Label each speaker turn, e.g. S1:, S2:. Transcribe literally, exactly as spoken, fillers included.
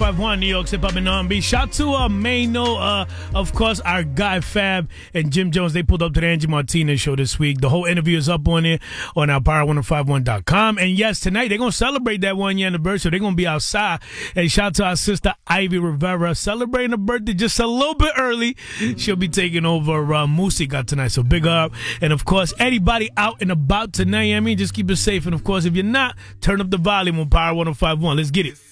S1: five one, New York's Hip Hop and R and B. Shout to uh, Mano, uh, of course, our guy Fab and Jim Jones. They pulled up to the Angie Martinez show this week. The whole interview is up on it on our power ten fifty-one dot com. And yes, tonight they're going to celebrate that one year anniversary. They're going to be outside. And shout to our sister Ivy Rivera, celebrating her birthday just a little bit early. She'll be taking over uh, Musica tonight. So big up. And of course, anybody out and about tonight, I mean, just keep it safe. And of course, if you're not, turn up the volume on Power ten fifty-one. Let's get it.